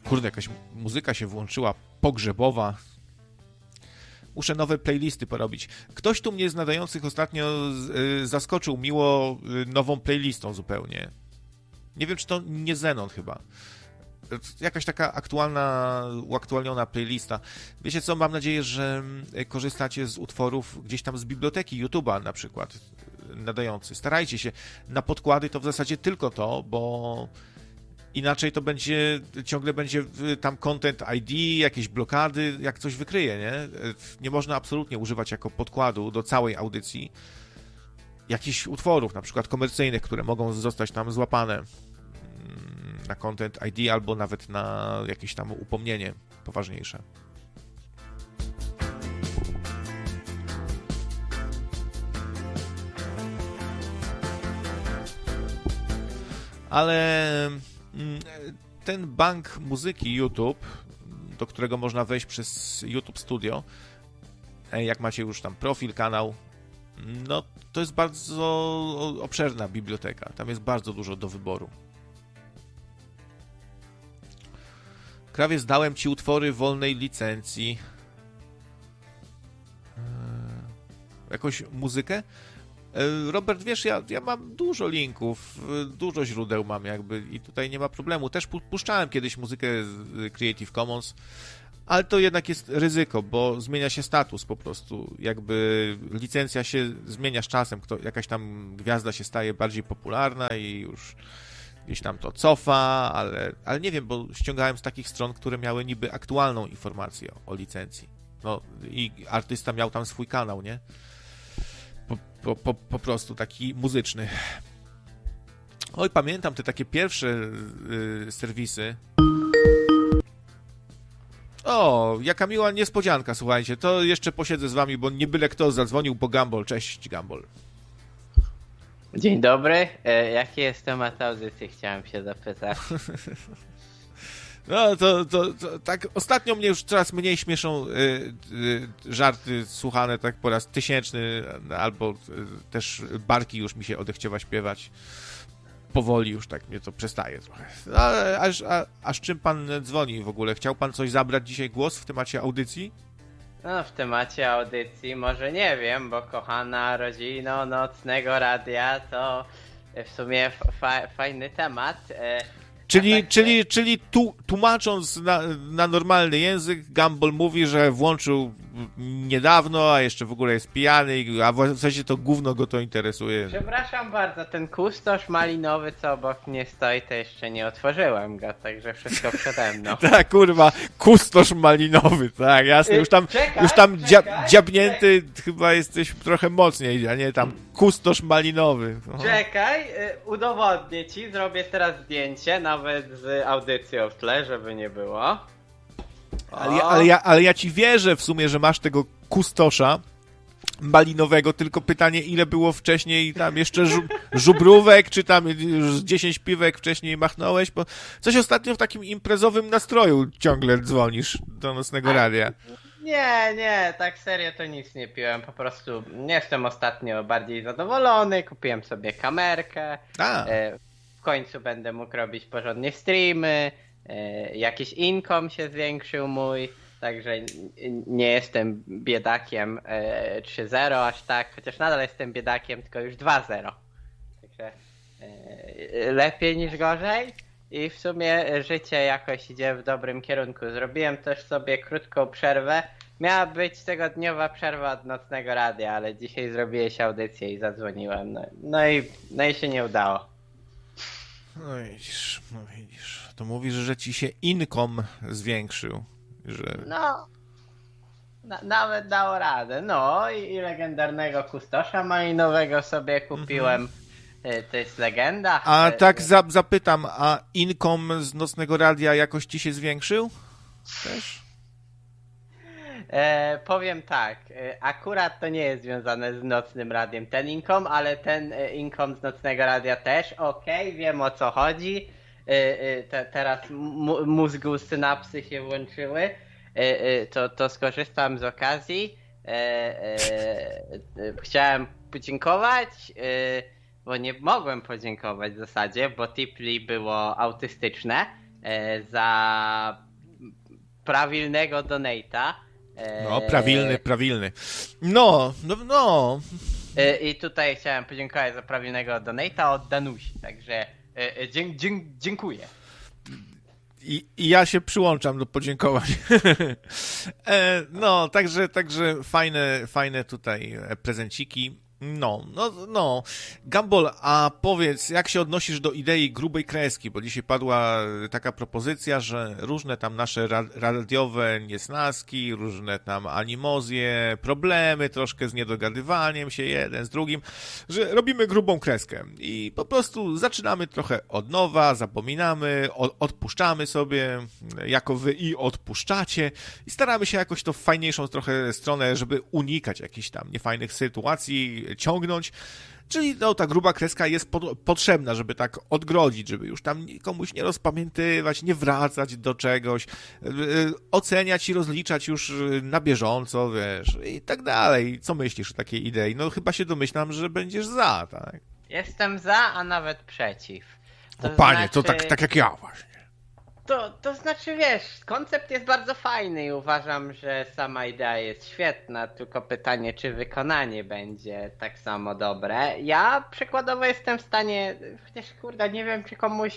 Kurde, jakaś muzyka się włączyła pogrzebowa. Muszę nowe playlisty porobić. Ktoś tu mnie z nadających ostatnio zaskoczył miło nową playlistą zupełnie. Nie wiem, czy to nie Zenon chyba. Jakaś taka uaktualniona playlista. Wiecie co, mam nadzieję, że korzystacie z utworów gdzieś tam z biblioteki YouTube'a na przykład nadający. Starajcie się. Na podkłady to w zasadzie tylko to, bo inaczej to ciągle będzie tam content ID, jakieś blokady, jak coś wykryje, nie? Nie można absolutnie używać jako podkładu do całej audycji jakichś utworów, na przykład komercyjnych, które mogą zostać tam złapane na content ID albo nawet na jakieś tam upomnienie poważniejsze. Ale ten bank muzyki YouTube, do którego można wejść przez YouTube Studio, jak macie już tam profil, kanał, no to jest bardzo obszerna biblioteka. Tam jest bardzo dużo do wyboru. Krawiec, dałem ci utwory wolnej licencji. Jakąś muzykę? Robert, wiesz, ja mam dużo linków, dużo źródeł mam jakby i tutaj nie ma problemu. Też puszczałem kiedyś muzykę z Creative Commons, ale to jednak jest ryzyko, bo zmienia się status po prostu. Jakby licencja się zmienia z czasem, jakaś tam gwiazda się staje bardziej popularna i już gdzieś tam to cofa, ale nie wiem, bo ściągałem z takich stron, które miały niby aktualną informację o licencji. No i artysta miał tam swój kanał, nie? Po prostu taki muzyczny. Oj, pamiętam te takie pierwsze serwisy. O, jaka miła niespodzianka, słuchajcie. To jeszcze posiedzę z wami, bo nie byle kto zadzwonił po Gumball. Cześć, Gumball. Dzień dobry. Jaki jest temat audycji? Chciałem się zapytać. No, to tak ostatnio mnie już coraz mniej śmieszą żarty słuchane tak po raz tysięczny, albo też barki już mi się odechciewa śpiewać. Powoli już tak mnie to przestaje trochę. No, ale aż czym pan dzwoni w ogóle? Chciał pan coś zabrać dzisiaj głos w temacie audycji? No, w temacie audycji może nie wiem, bo kochana rodzino nocnego radia to w sumie fajny temat. Czyli tłumacząc na normalny język, Gumball mówi, że włączył niedawno, a jeszcze w ogóle jest pijany, a w zasadzie to gówno go to interesuje. Przepraszam bardzo, ten kustosz malinowy, co obok mnie stoi, to jeszcze nie otworzyłem go, także wszystko przede mną. Tak, kurwa, kustosz malinowy, tak, jasne, już tam dziabnięty chyba jesteś trochę mocniej, a nie tam kustosz malinowy. Czekaj, udowodnię ci, zrobię teraz zdjęcie, nawet z audycją w tle, żeby nie było. Ale ja ci wierzę w sumie, że masz tego kustosza malinowego, tylko pytanie, ile było wcześniej tam jeszcze żubrówek, czy tam 10 piwek wcześniej machnąłeś, bo coś ostatnio w takim imprezowym nastroju ciągle dzwonisz do nocnego radia. Nie, tak serio to nic nie piłem, po prostu jestem ostatnio bardziej zadowolony, kupiłem sobie kamerkę, w końcu będę mógł robić porządnie streamy, jakiś income się zwiększył mój, także nie jestem biedakiem 3.0 aż tak, chociaż nadal jestem biedakiem, tylko już 2.0. Także lepiej niż gorzej i w sumie życie jakoś idzie w dobrym kierunku. Zrobiłem też sobie krótką przerwę. Miała być tygodniowa przerwa od nocnego radia, ale dzisiaj zrobiłeś audycję i zadzwoniłem. No i się nie udało. No widzisz. To mówisz, że ci się income zwiększył. Że... No, nawet dało radę. No i legendarnego kustosza malinowego sobie kupiłem. To jest legenda. A tak zapytam, a income z nocnego radia jakoś ci się zwiększył? Też? Powiem tak, akurat to nie jest związane z nocnym radiem ten income, ale ten income z nocnego radia też, okej, wiem o co chodzi. Teraz mózgu synapsy się włączyły, to skorzystam z okazji. Chciałem podziękować, bo nie mogłem podziękować w zasadzie, bo Tipli było autystyczne. za prawilnego donate'a. No, prawilny. No. I tutaj chciałem podziękować za prawilnego donate'a od Danusi, także dziękuję. I ja się przyłączam do podziękowań. No, także fajne tutaj prezenciki. No. Gumball, a powiedz, jak się odnosisz do idei grubej kreski? Bo dzisiaj padła taka propozycja, że różne tam nasze radiowe niesnaski, różne tam animozje, problemy troszkę z niedogadywaniem się jeden z drugim, że robimy grubą kreskę i po prostu zaczynamy trochę od nowa, zapominamy, odpuszczamy sobie, jako wy i odpuszczacie i staramy się jakoś to w fajniejszą trochę stronę, żeby unikać jakichś tam niefajnych sytuacji, ciągnąć, czyli no, ta gruba kreska jest potrzebna, żeby tak odgrodzić, żeby już tam komuś nie rozpamiętywać, nie wracać do czegoś, oceniać i rozliczać już na bieżąco, wiesz, i tak dalej. Co myślisz o takiej idei? No chyba się domyślam, że będziesz za, tak? Jestem za, a nawet przeciw. O panie, to tak jak ja właśnie. To znaczy, wiesz, koncept jest bardzo fajny i uważam, że sama idea jest świetna, tylko pytanie, czy wykonanie będzie tak samo dobre. Ja przykładowo jestem w stanie, chociaż kurde, nie wiem, czy komuś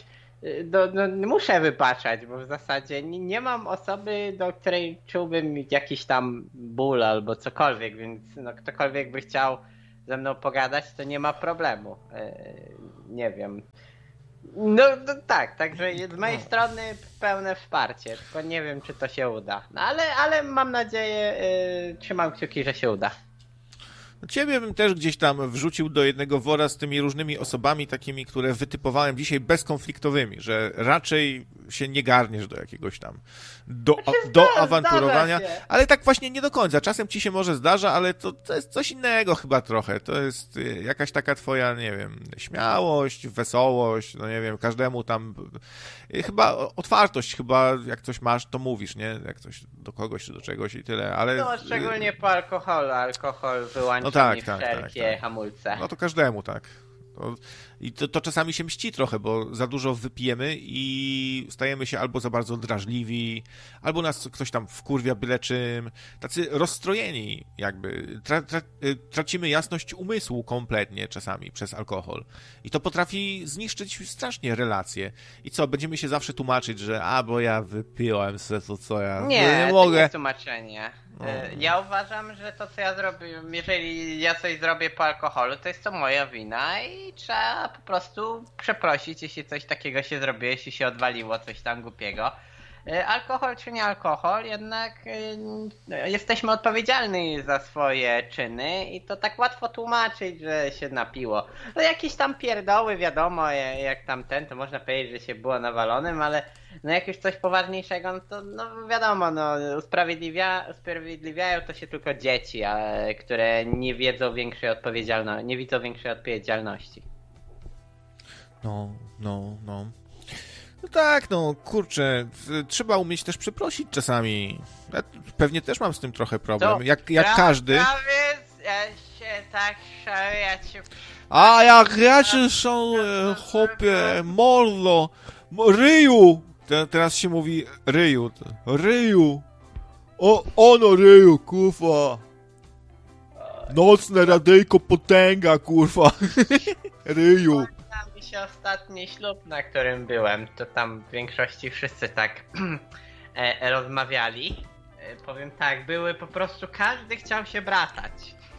muszę wybaczać, bo w zasadzie nie mam osoby, do której czułbym jakiś tam ból albo cokolwiek, więc no, ktokolwiek by chciał ze mną pogadać, to nie ma problemu. Nie wiem. No tak, także z mojej strony pełne wsparcie, tylko nie wiem, czy to się uda. No ale mam nadzieję, trzymam kciuki, że się uda. Ciebie bym też gdzieś tam wrzucił do jednego wora z tymi różnymi osobami takimi, które wytypowałem dzisiaj bezkonfliktowymi, że raczej się nie garniesz do jakiegoś tam do awanturowania, ale tak właśnie nie do końca. Czasem ci się może zdarza, ale to jest coś innego chyba trochę. To jest jakaś taka twoja, nie wiem, śmiałość, wesołość, no nie wiem, każdemu tam chyba otwartość, chyba jak coś masz, to mówisz, nie? Jak coś do kogoś czy do czegoś i tyle, ale... No, szczególnie po alkoholu. Alkohol wyłącza wszelkie hamulce. No to każdemu, tak. I to czasami się mści trochę, bo za dużo wypijemy i stajemy się albo za bardzo drażliwi, albo nas ktoś tam wkurwia byle czym. Tacy rozstrojeni jakby. Tracimy jasność umysłu kompletnie czasami przez alkohol. I to potrafi zniszczyć strasznie relacje. I co, będziemy się zawsze tłumaczyć, że bo ja wypiłem se to, co ja nie mogę. Nie jest tłumaczenie. Ja uważam, że to, co ja zrobię, jeżeli ja coś zrobię po alkoholu, to jest to moja wina i trzeba po prostu przeprosić, jeśli coś takiego się zrobiło, jeśli się odwaliło coś tam głupiego. Alkohol czy nie alkohol, jednak jesteśmy odpowiedzialni za swoje czyny i to tak łatwo tłumaczyć, że się napiło. No jakieś tam pierdoły, wiadomo, jak tamten, to można powiedzieć, że się było nawalonym, ale no jak już coś poważniejszego, no to no wiadomo, no usprawiedliwiają to się tylko dzieci, które nie wiedzą większej odpowiedzialności, nie widzą większej odpowiedzialności. No. No tak, no kurczę, trzeba umieć też przeprosić czasami. Ja pewnie też mam z tym trochę problem, jak każdy. Ja się tak szaleję. A jak gracze są, chłopie, mordo, ryju. Teraz się mówi ryju. Ryju. Ono ryju, kurwa. Nocne radyjko potęga, kurwa. Ryju. Się ostatni ślub, na którym byłem, to tam w większości wszyscy tak rozmawiali. Powiem tak, były po prostu, każdy chciał się bratać.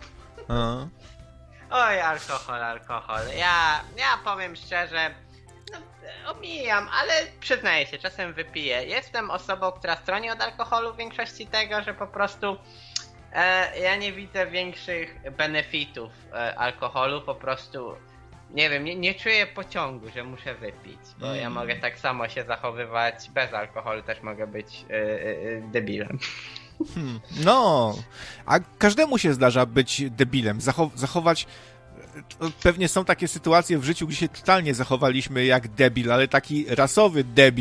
Oj, alkohol. Ja powiem szczerze, no, omijam, ale przyznaję się, czasem wypiję. Jestem osobą, która stroni od alkoholu w większości tego, że po prostu ja nie widzę większych benefitów alkoholu, po prostu nie wiem, nie czuję pociągu, że muszę wypić, bo ja mogę tak samo się zachowywać bez alkoholu, też mogę być debilem. No, a każdemu się zdarza być debilem, zachować... Pewnie są takie sytuacje w życiu, gdzie się totalnie zachowaliśmy jak debil, ale taki rasowy debil.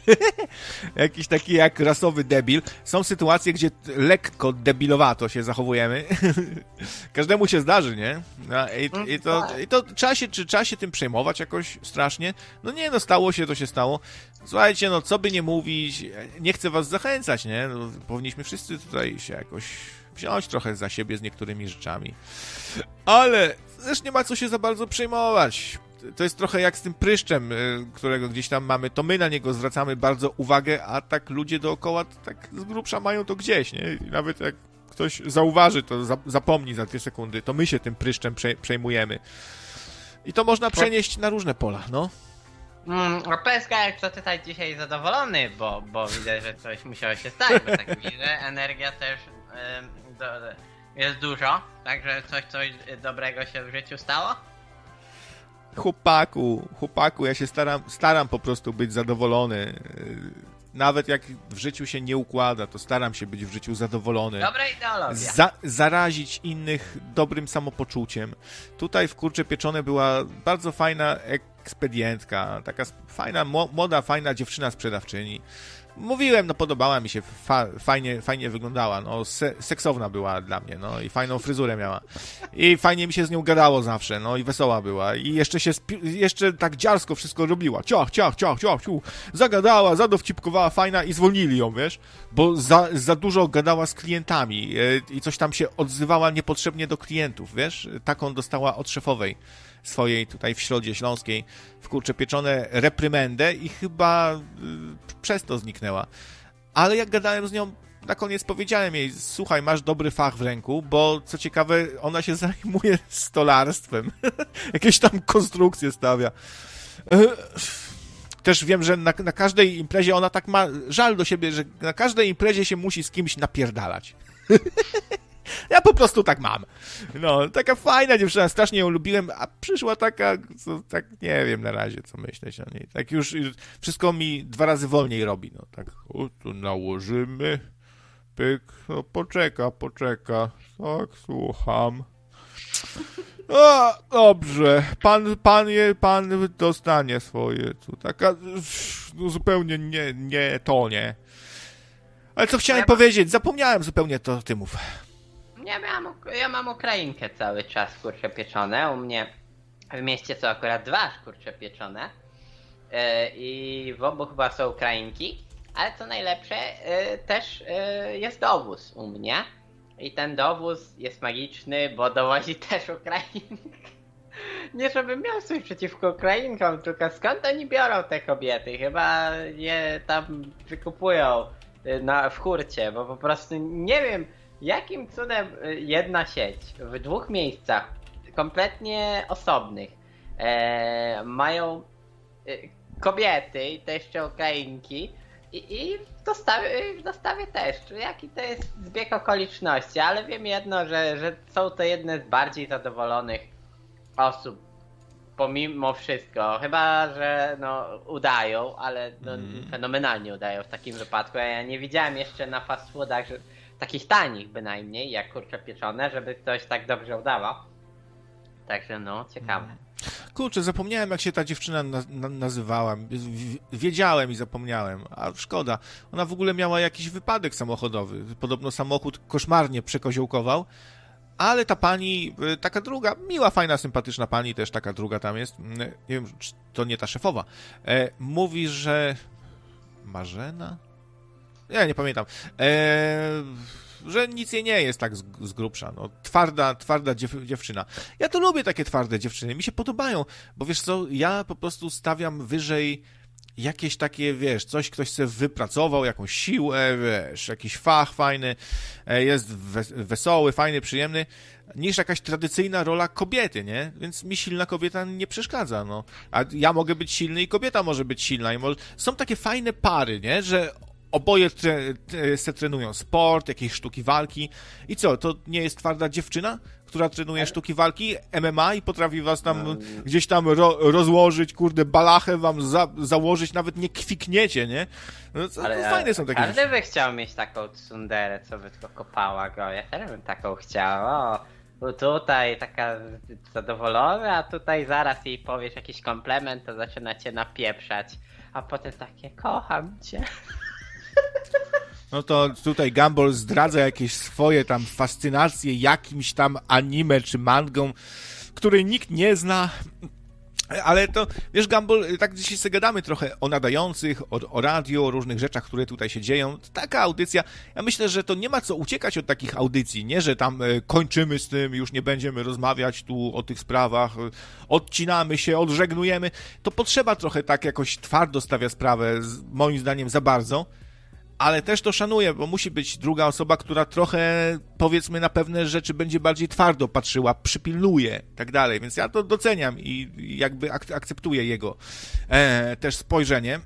Jakiś taki jak rasowy debil. Są sytuacje, gdzie lekko debilowato się zachowujemy. Każdemu się zdarzy, nie? No, i to trzeba się tym przejmować jakoś strasznie? No nie, no stało się, to się stało. Słuchajcie, no co by nie mówić, nie chcę was zachęcać, nie? No, powinniśmy wszyscy tutaj się jakoś wziąć trochę za siebie z niektórymi rzeczami. Ale też nie ma co się za bardzo przejmować. To jest trochę jak z tym pryszczem, którego gdzieś tam mamy, to my na niego zwracamy bardzo uwagę, a tak ludzie dookoła tak z grubsza mają to gdzieś, nie? I nawet jak ktoś zauważy, to zapomni za 2 sekundy, to my się tym pryszczem przejmujemy. I to można przenieść na różne pola, no. PSK jak co tutaj dzisiaj zadowolony, bo widzę, że coś musiało się stać, bo tak widzę, energia też jest dużo, także coś dobrego się w życiu stało? Chłopaku, ja się staram po prostu być zadowolony. Nawet jak w życiu się nie układa, to staram się być w życiu zadowolony. Dobra ideologia. Zarazić innych dobrym samopoczuciem. Tutaj w Kurcze Pieczone była bardzo fajna ekspedientka, taka fajna, młoda, fajna dziewczyna sprzedawczyni. Mówiłem, no podobała mi się, fajnie wyglądała, no seksowna była dla mnie, no i fajną fryzurę miała. I fajnie mi się z nią gadało zawsze, no i wesoła była. I jeszcze tak dziarsko wszystko robiła. Ciach, zagadała, zadowcipkowała, fajna i zwolnili ją, wiesz? Bo za dużo gadała z klientami i coś tam się odzywała niepotrzebnie do klientów, wiesz? Taką dostała od szefowej swojej tutaj w Środzie Śląskiej w Kurcze Pieczone reprymendę i chyba przez to zniknęła. Ale jak gadałem z nią, na koniec powiedziałem jej, słuchaj, masz dobry fach w ręku, bo co ciekawe, ona się zajmuje stolarstwem. Jakieś tam konstrukcje stawia. Też wiem, że na każdej imprezie ona tak ma żal do siebie, że na każdej imprezie się musi z kimś napierdalać. Ja po prostu tak mam. No, taka fajna dziewczyna, strasznie ją lubiłem, a przyszła taka, co, tak nie wiem na razie, co myśleć o niej. Tak już wszystko mi 2 razy wolniej robi. No, tak, tu nałożymy, pyk, no poczeka, tak, słucham. O, dobrze, pan dostanie swoje, tu taka, no zupełnie nie. Ale co chciałem powiedzieć, zapomniałem zupełnie, to ty mów. Ja mam Ukrainkę cały czas, kurcze pieczone. U mnie w mieście są akurat 2 kurcze pieczone. I w obu chyba są Ukrainki. Ale co najlepsze, też jest dowóz u mnie. I ten dowóz jest magiczny, bo dowozi też Ukrainkę. Nie żebym miał coś przeciwko Ukrainkom, tylko skąd oni biorą te kobiety? Chyba je tam wykupują w hurcie, bo po prostu nie wiem, jakim cudem jedna sieć w 2 miejscach kompletnie osobnych mają kobiety i to jeszcze Ukrainki i w dostawie też. Jaki to jest zbieg okoliczności, ale wiem jedno, że są to jedne z bardziej zadowolonych osób pomimo wszystko. Chyba, że no udają, ale no, fenomenalnie udają w takim wypadku. Ja nie widziałem jeszcze na fast foodach, że takich tanich bynajmniej, jak kurcze pieczone, żeby ktoś tak dobrze udawał. Także no, ciekawe. Kurczę, zapomniałem jak się ta dziewczyna nazywała. Wiedziałem i zapomniałem, a szkoda. Ona w ogóle miała jakiś wypadek samochodowy. Podobno samochód koszmarnie przekoziołkował, ale ta pani, taka druga, miła, fajna, sympatyczna pani, też taka druga tam jest, nie wiem, czy to nie ta szefowa, mówi, że Marzena? Ja nie pamiętam. Że nic jej nie jest tak z grubsza. No, twarda dziewczyna. Ja to lubię takie twarde dziewczyny. Mi się podobają, bo wiesz co, ja po prostu stawiam wyżej jakieś takie, wiesz, coś ktoś sobie wypracował, jakąś siłę, wiesz, jakiś fach fajny, jest wesoły, fajny, przyjemny, niż jakaś tradycyjna rola kobiety, nie? Więc mi silna kobieta nie przeszkadza, no. A ja mogę być silny i kobieta może być silna. Są takie fajne pary, nie? Że oboje se trenują sport, jakieś sztuki walki. I co, to nie jest twarda dziewczyna, która trenuje sztuki walki, MMA i potrafi was tam gdzieś tam rozłożyć, kurde, balachę wam założyć, nawet nie kwikniecie, nie? No, to fajne są takie rzeczy. Każdy by chciał mieć taką tsunderę, co by tylko kopała go. Ja też bym taką chciał. O, tutaj taka zadowolona, a tutaj zaraz jej powiesz jakiś komplement, to zaczyna cię napieprzać. a potem takie, kocham cię. No to tutaj Gumball zdradza jakieś swoje tam fascynacje jakimś tam anime czy mangą, której nikt nie zna. Ale to, wiesz, Gumball, tak dzisiaj sobie gadamy trochę o nadających, o radio, o różnych rzeczach, które tutaj się dzieją. Taka audycja, ja myślę, że to nie ma co uciekać od takich audycji, nie, że tam kończymy z tym, już nie będziemy rozmawiać tu o tych sprawach, odcinamy się, odżegnujemy. To potrzeba trochę tak jakoś twardo stawia sprawę, moim zdaniem za bardzo. Ale też to szanuję, bo musi być druga osoba, która trochę, powiedzmy, na pewne rzeczy będzie bardziej twardo patrzyła, przypilnuje i tak dalej. Więc ja to doceniam i jakby akceptuję jego też spojrzenie.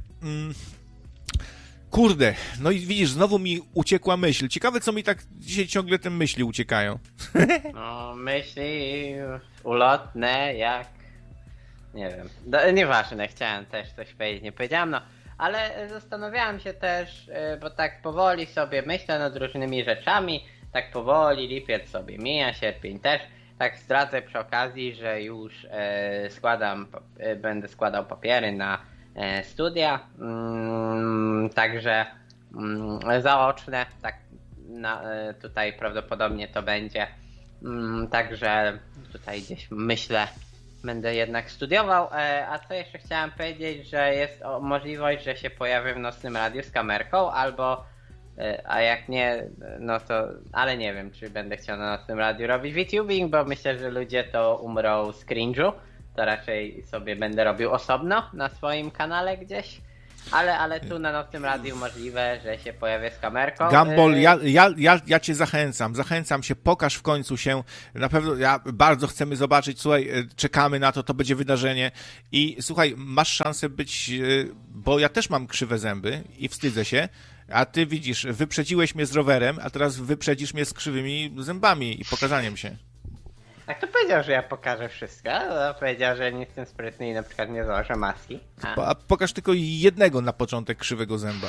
Kurde, no i widzisz, znowu mi uciekła myśl. Ciekawe, co mi tak dzisiaj ciągle te myśli uciekają. No, myśli ulotne jak... Nie wiem, nieważne, chciałem też coś powiedzieć, nie powiedziałem, no. Ale zastanawiałem się też, bo tak powoli sobie myślę nad różnymi rzeczami, tak powoli, lipiec sobie mija, sierpień też, tak zdradzę przy okazji, że już będę składał papiery na studia, także zaoczne, tak tutaj prawdopodobnie to będzie, także tutaj gdzieś myślę, będę jednak studiował, a co jeszcze chciałem powiedzieć, że jest możliwość, że się pojawię w Nocnym Radiu z kamerką, albo, a jak nie, no to, ale nie wiem, czy będę chciał na Nocnym Radiu robić VTubing, bo myślę, że ludzie to umrą z cringe'u, to raczej sobie będę robił osobno na swoim kanale gdzieś. Ale tu na Nocnym Radiu możliwe, że się pojawię z kamerką. Gumball, ja cię zachęcam się, pokaż w końcu się, na pewno, bardzo chcemy zobaczyć, słuchaj, czekamy na to, to będzie wydarzenie i słuchaj, masz szansę być, bo ja też mam krzywe zęby i wstydzę się, a ty widzisz, wyprzedziłeś mnie z rowerem, a teraz wyprzedzisz mnie z krzywymi zębami i pokazaniem się. Jak to powiedział, że ja pokażę wszystko? No, powiedział, że nie jestem sprytny i na przykład nie założę maski. A pokaż tylko jednego na początek krzywego zęba.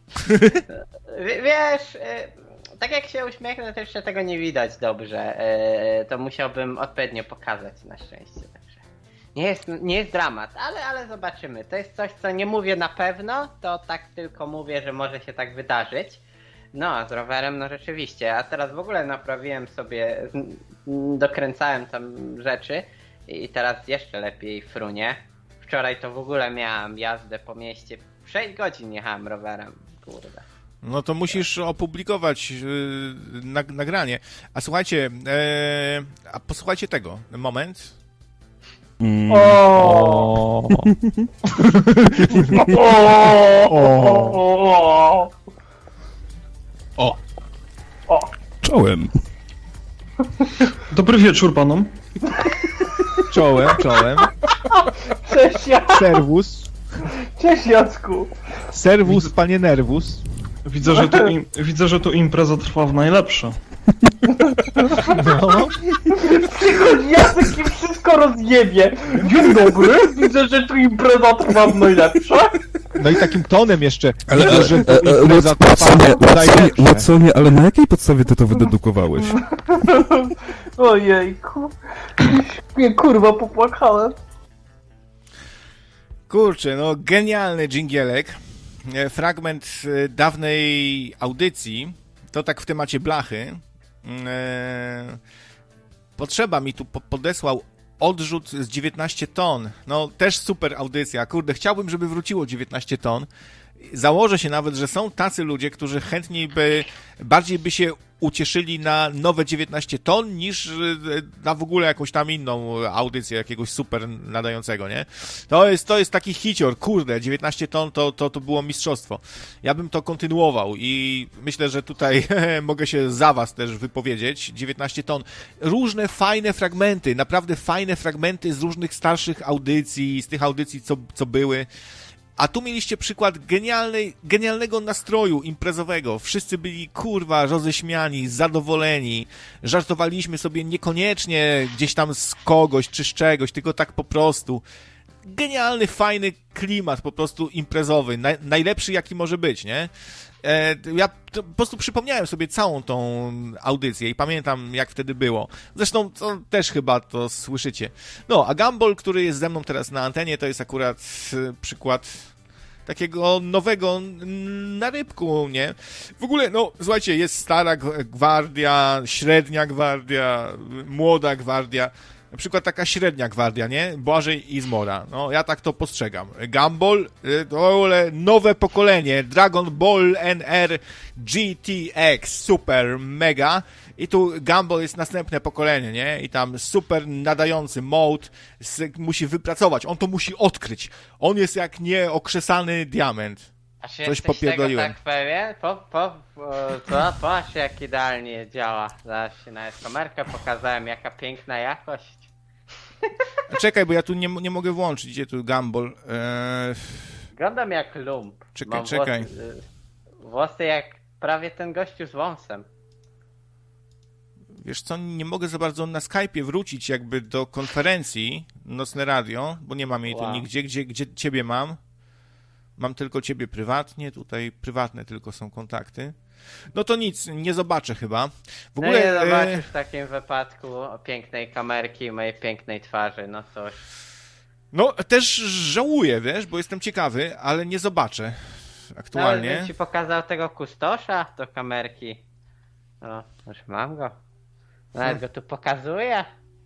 Wiesz, tak jak się uśmiechnę, to jeszcze tego nie widać dobrze. To musiałbym odpowiednio pokazać na szczęście. Także nie jest dramat, ale zobaczymy. To jest coś, co nie mówię na pewno, to tak tylko mówię, że może się tak wydarzyć. No, a z rowerem, no rzeczywiście. A teraz w ogóle naprawiłem sobie, dokręcałem tam rzeczy i teraz jeszcze lepiej frunie. Wczoraj to w ogóle miałem jazdę po mieście. 6 godzin jechałem rowerem, kurde. No to musisz opublikować nagranie. A słuchajcie, a posłuchajcie tego. Moment. Czołem. Dobry wieczór panom. Czołem. Cześć, Serwus. Cześć, Jacku. Serwus, panie Nerwus. Widzę, że tu impreza trwa w najlepsze. No. Przychodzi Jacek i wszystko rozjebie. Dzień dobry, widzę, że tu impreza trwa w najlepsze. No i takim tonem jeszcze. Ale że impreza trwa najlepsze. Watsonie, ale na jakiej podstawie ty to wydedukowałeś? Ojejku. Mnie kurwa popłakałem. Kurczę, no genialny dżingielek. Fragment dawnej audycji. To tak w temacie blachy. Potrzeba mi tu podesłał odrzut z 19 ton. No też super audycja. Kurde, chciałbym, żeby wróciło 19 ton. Założę się nawet, że są tacy ludzie, którzy chętniej bardziej by się ucieszyli na nowe 19 ton niż na w ogóle jakąś tam inną audycję jakiegoś super nadającego, nie? To jest taki hicior, kurde, 19 ton to było mistrzostwo. Ja bym to kontynuował i myślę, że tutaj mogę się za was też wypowiedzieć. 19 ton. Różne fajne fragmenty, naprawdę fajne fragmenty z różnych starszych audycji, z tych audycji, co były. A tu mieliście przykład genialnego nastroju imprezowego. Wszyscy byli, kurwa, roześmiani, zadowoleni. Żartowaliśmy sobie niekoniecznie gdzieś tam z kogoś czy z czegoś, tylko tak po prostu. Genialny, fajny klimat po prostu imprezowy. Najlepszy, jaki może być, nie? Ja po prostu przypomniałem sobie całą tą audycję i pamiętam, jak wtedy było. Zresztą to też chyba to słyszycie. No, a Gumball, który jest ze mną teraz na antenie, to jest akurat przykład takiego nowego na rybku, nie? W ogóle, no, słuchajcie, jest stara gwardia, średnia gwardia, młoda gwardia. Na przykład taka średnia gwardia, nie? Błażej i Zmora. No, ja tak to postrzegam. Gumball, to w ogóle nowe pokolenie. Dragon Ball NR GTX, super, mega. I tu Gumball jest następne pokolenie, nie? I tam super nadający mode musi wypracować. On to musi odkryć. On jest jak nieokrzesany diament. A czy Coś jesteś popierdoliłem. tego tak pewien? Patrz jak idealnie działa. Zaraz się nawet kamerkę pokazałem, jaka piękna jakość. Czekaj, bo ja tu nie mogę włączyć. Gdzie tu Gumball? Wyglądam jak lump. Czekaj. Włosy jak prawie ten gościu z wąsem. Wiesz co, nie mogę za bardzo na Skype'ie wrócić jakby do konferencji Nocne Radio, bo nie mam jej tu nigdzie. Gdzie ciebie mam? Mam tylko ciebie prywatnie, tutaj prywatne tylko są kontakty. No to nic, nie zobaczę chyba. W ogóle... No nie zobaczysz w takim wypadku pięknej kamerki i mojej pięknej twarzy, no cóż. No też żałuję, wiesz, bo jestem ciekawy, ale nie zobaczę aktualnie. No, ale ci pokazał tego kustosza do kamerki. No, już mam go. Nawet go tu pokazuję.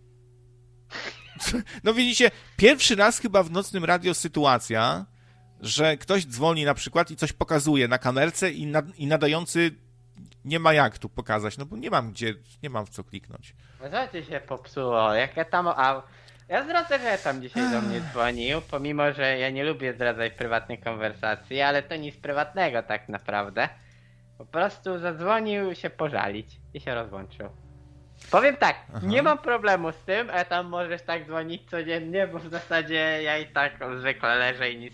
No widzicie, pierwszy raz chyba w Nocnym Radio sytuacja, że ktoś dzwoni na przykład i coś pokazuje na kamerce i nadający nie ma jak tu pokazać, no bo nie mam w co kliknąć. No co ci się popsuło? Jakie tam... Ja zdradzę, że tam dzisiaj do mnie dzwonił, pomimo, że ja nie lubię zdradzać prywatnej konwersacji, ale to nic prywatnego tak naprawdę. Po prostu zadzwonił się pożalić i się rozłączył. Powiem tak, nie mam problemu z tym, a tam możesz tak dzwonić codziennie, bo w zasadzie ja i tak zwykle leżę i nic